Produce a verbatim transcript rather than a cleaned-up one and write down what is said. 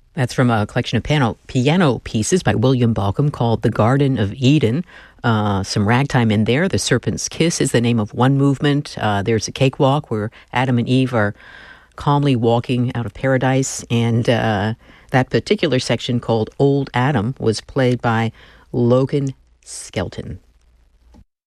That's from a collection of piano, piano pieces by William Balcom called The Garden of Eden. Uh, some ragtime in there. The Serpent's Kiss is the name of one movement. Uh, there's a cakewalk where Adam and Eve are calmly walking out of paradise. And uh, that particular section called Old Adam was played by Logan Skelton.